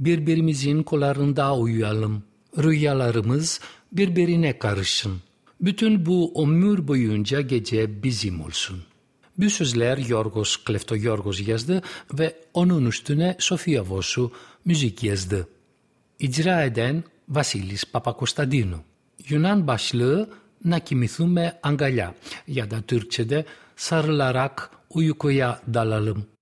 birbirimizin kollarında uyuyalım. Rüyalarımız birbirine karışsın. Bütün bu ömür boyunca gece bizim olsun. Bu sözler Yorgos Kleftoyorgos yazdı ve onun üstüne Sofia Vosu müzik yazdı. İcra eden Vasilis Papakostadinu. Yunan başlığı "Na kimηθούμε αγκαλιά" ya da Türkçe'de "sarılarak uykuya dalalım".